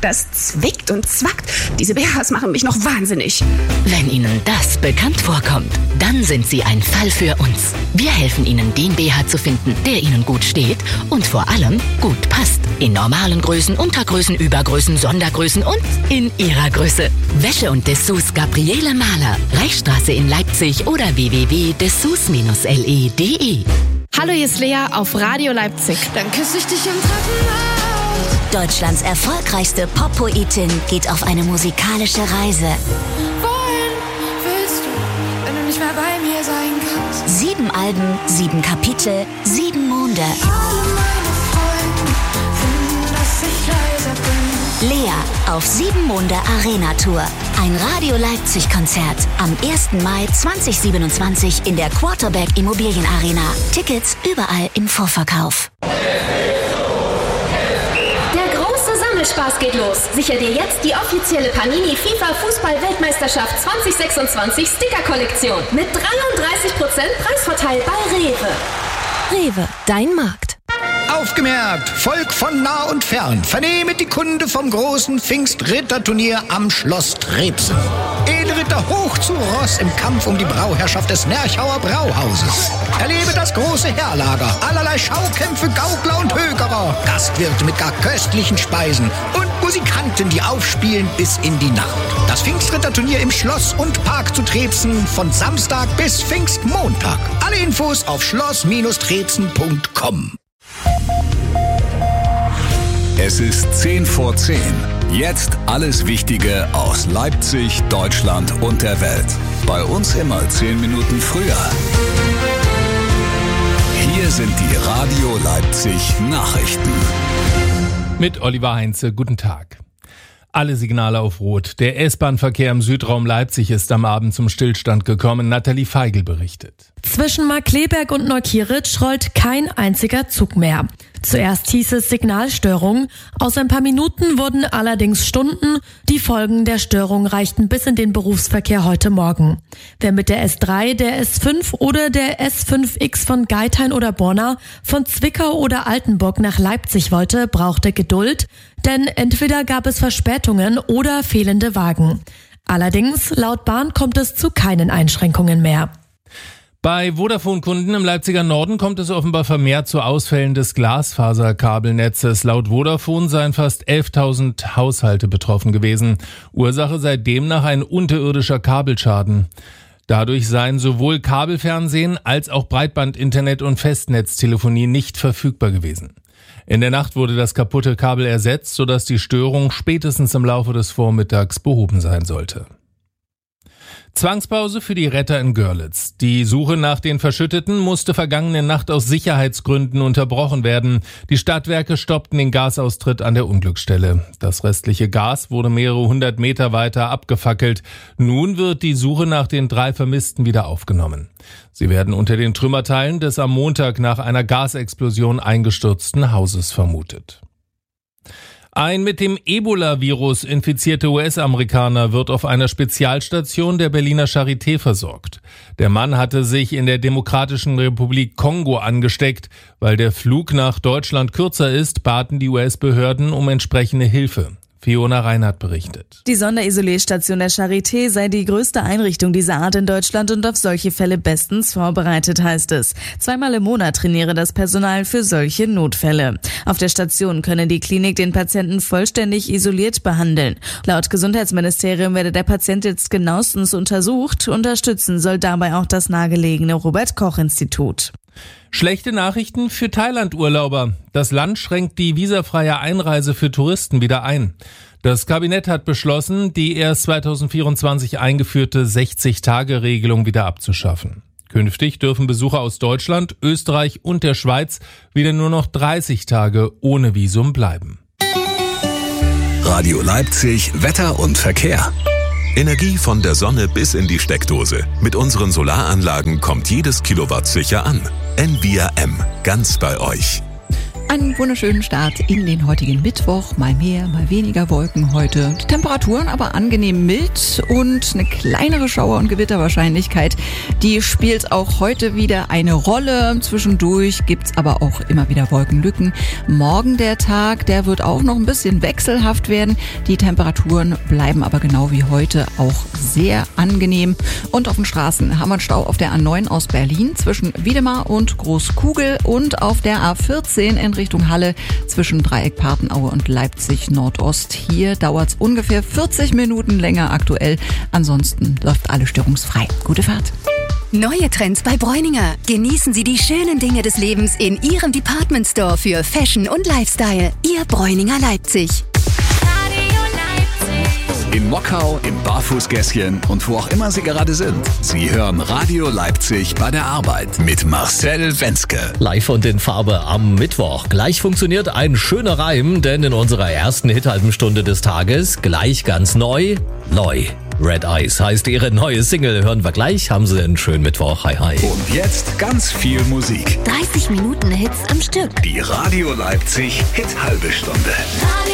das zwickt und zwackt. Diese BHs machen mich noch wahnsinnig. Wenn Ihnen das bekannt vorkommt, dann sind Sie ein Fall für uns. Wir helfen Ihnen, den BH zu finden, der Ihnen gut steht und vor allem gut passt. In normalen Größen, Untergrößen, Übergrößen, Sondergrößen und in Ihrer Größe. Wäsche und Dessous Gabriele Mahler, Reichsstraße in Leipzig oder www.dessous-le.de. Hallo, hier ist Lea auf Radio Leipzig. Dann küsse ich dich im Treppenhaus. Deutschlands erfolgreichste Pop-Poetin geht auf eine musikalische Reise. Wohin willst du, wenn du nicht mehr bei mir sein kannst? 7 Alben, 7 Kapitel, 7 Monde. Alle meine Freunde finden, dass ich leise bin. Lea auf 7 Monde Arena Tour. Ein Radio Leipzig-Konzert am 1. Mai 2027 in der Quarterback Immobilienarena. Tickets überall im Vorverkauf. Der große Sammelspaß geht los. Sicher dir jetzt die offizielle Panini FIFA Fußball-Weltmeisterschaft 2026 Sticker-Kollektion mit 33% Preisvorteil bei Rewe. Rewe, dein Markt. Aufgemerkt, Volk von nah und fern, vernehmet die Kunde vom großen Pfingstritterturnier am Schloss Trebsen. Edelritter hoch zu Ross im Kampf um die Brauherrschaft des Nerchauer Brauhauses. Erlebe das große Heerlager, allerlei Schaukämpfe, Gaukler und Hökerer, Gastwirte mit gar köstlichen Speisen und Musikanten, die aufspielen bis in die Nacht. Das Pfingstritterturnier im Schloss und Park zu Trebsen von Samstag bis Pfingstmontag. Alle Infos auf schloss-trebsen.com. Es ist 10:10. Jetzt alles Wichtige aus Leipzig, Deutschland und der Welt. Bei uns immer 10 Minuten früher. Hier sind die Radio Leipzig Nachrichten. Mit Oliver Heinze, guten Tag. Alle Signale auf Rot. Der S-Bahn-Verkehr im Südraum Leipzig ist am Abend zum Stillstand gekommen. Nathalie Feigl berichtet. Zwischen Markkleeberg und Neukirch rollt kein einziger Zug mehr. Zuerst hieß es Signalstörung. Aus ein paar Minuten wurden allerdings Stunden. Die Folgen der Störung reichten bis in den Berufsverkehr heute Morgen. Wer mit der S3, der S5 oder der S5X von Geithain oder Borna, von Zwickau oder Altenburg nach Leipzig wollte, brauchte Geduld. Denn entweder gab es Verspätungen oder fehlende Wagen. Allerdings, laut Bahn kommt es zu keinen Einschränkungen mehr. Bei Vodafone-Kunden im Leipziger Norden kommt es offenbar vermehrt zu Ausfällen des Glasfaserkabelnetzes. Laut Vodafone seien fast 11.000 Haushalte betroffen gewesen. Ursache sei demnach ein unterirdischer Kabelschaden. Dadurch seien sowohl Kabelfernsehen als auch Breitbandinternet und Festnetztelefonie nicht verfügbar gewesen. In der Nacht wurde das kaputte Kabel ersetzt, sodass die Störung spätestens im Laufe des Vormittags behoben sein sollte. Zwangspause für die Retter in Görlitz. Die Suche nach den Verschütteten musste vergangene Nacht aus Sicherheitsgründen unterbrochen werden. Die Stadtwerke stoppten den Gasaustritt an der Unglücksstelle. Das restliche Gas wurde mehrere 100 Meter weiter abgefackelt. Nun wird die Suche nach den 3 Vermissten wieder aufgenommen. Sie werden unter den Trümmerteilen des am Montag nach einer Gasexplosion eingestürzten Hauses vermutet. Ein mit dem Ebola-Virus infizierter US-Amerikaner wird auf einer Spezialstation der Berliner Charité versorgt. Der Mann hatte sich in der Demokratischen Republik Kongo angesteckt. Weil der Flug nach Deutschland kürzer ist, baten die US-Behörden um entsprechende Hilfe. Fiona Reinhardt berichtet. Die Sonderisolierstation der Charité sei die größte Einrichtung dieser Art in Deutschland und auf solche Fälle bestens vorbereitet, heißt es. 2-mal im Monat trainiere das Personal für solche Notfälle. Auf der Station könne die Klinik den Patienten vollständig isoliert behandeln. Laut Gesundheitsministerium werde der Patient jetzt genauestens untersucht. Unterstützen soll dabei auch das nahegelegene Robert-Koch-Institut. Schlechte Nachrichten für Thailand-Urlauber. Das Land schränkt die visafreie Einreise für Touristen wieder ein. Das Kabinett hat beschlossen, die erst 2024 eingeführte 60-Tage-Regelung wieder abzuschaffen. Künftig dürfen Besucher aus Deutschland, Österreich und der Schweiz wieder nur noch 30 Tage ohne Visum bleiben. Radio Leipzig, Wetter und Verkehr. Energie von der Sonne bis in die Steckdose. Mit unseren Solaranlagen kommt jedes Kilowatt sicher an. NVIA-M, ganz bei euch. Einen wunderschönen Start in den heutigen Mittwoch. Mal mehr, mal weniger Wolken heute. Die Temperaturen aber angenehm mild und eine kleinere Schauer- und Gewitterwahrscheinlichkeit. Die spielt auch heute wieder eine Rolle. Zwischendurch gibt's aber auch immer wieder Wolkenlücken. Morgen der Tag, der wird auch noch ein bisschen wechselhaft werden. Die Temperaturen bleiben aber genau wie heute auch sehr angenehm. Und auf den Straßen haben wir einen Stau auf der A9 aus Berlin zwischen Wiedemar und Großkugel und auf der A14 in Richtung Halle zwischen Dreieck Partenaue und Leipzig Nordost. Hier dauert es ungefähr 40 Minuten länger aktuell. Ansonsten läuft alles störungsfrei. Gute Fahrt. Neue Trends bei Bräuninger. Genießen Sie die schönen Dinge des Lebens in Ihrem Department Store für Fashion und Lifestyle. Ihr Bräuninger Leipzig. In Mockau, im Barfußgässchen und wo auch immer Sie gerade sind. Sie hören Radio Leipzig bei der Arbeit mit Marcel Wenzke. Live und in Farbe am Mittwoch. Gleich funktioniert ein schöner Reim, denn in unserer ersten Hit-halben Stunde des Tages gleich ganz neu, Loi. Red Eyes heißt ihre neue Single. Hören wir gleich. Haben Sie einen schönen Mittwoch. Hi, hi. Und jetzt ganz viel Musik. 30 Minuten Hits am Stück. Die Radio Leipzig Hit-halbe Stunde.